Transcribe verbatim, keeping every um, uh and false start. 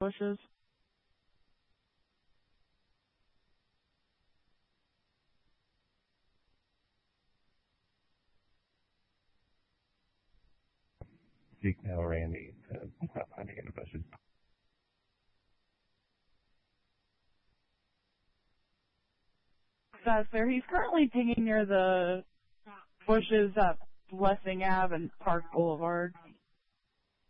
bushes? Seek now Randy. Uh, not finding in the bushes. That's fair. He's currently pinging near the bushes at Blessing Ave and Park Boulevard.